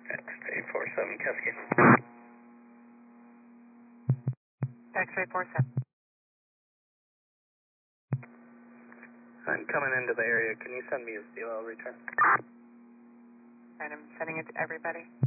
X-ray 47 Cascade. X-ray 47. I'm coming into the area. Can you send me a COL return? And I'm sending it to everybody.